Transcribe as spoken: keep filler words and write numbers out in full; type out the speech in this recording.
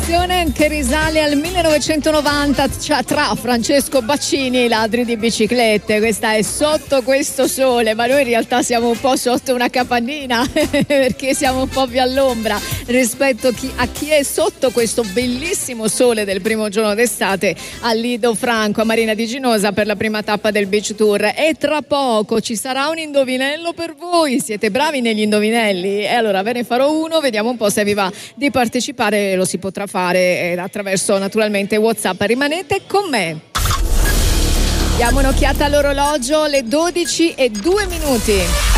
canzone che risale al millenovecentonovanta tra Francesco Baccini e i ladri di biciclette. Questa è Sotto questo sole, ma noi in realtà siamo un po' sotto una capannina perché siamo un po' più all'ombra rispetto a chi è sotto questo bellissimo sole del primo giorno d'estate al Lido Franco a Marina di Ginosa per la prima tappa del Beach Tour. E tra poco ci sarà un indovinello per voi. Siete bravi negli indovinelli? E allora ve ne farò uno, vediamo un po' se vi va di partecipare. Lo si potrà fare attraverso naturalmente WhatsApp. Rimanete con me. Diamo un'occhiata all'orologio, le dodici e due minuti.